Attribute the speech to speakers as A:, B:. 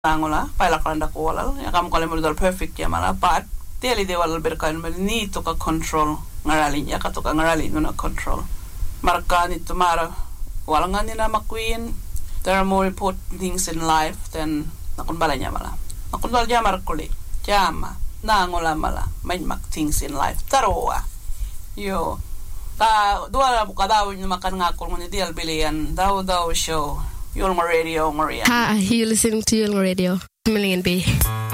A: Angola, pailakranda kuolal, ja kam kole mudal perfect ya mala pat. Tieli de wal berkain mel ni to ka control ngaralin ya ka to ka ngaralin na control. Marka ni to mara walangan ni na makwin. There are more important things in life than nakun balanya mala. Nakun bal jamar kuli. Jama na Angola mala main mak things in life. Taroa. Yo. Ta dua buka daw ni makan ngakol ni dial bilian daw show. Yulma Radio, Maria.
B: Hi, you're listening to Yulma Radio. Million B.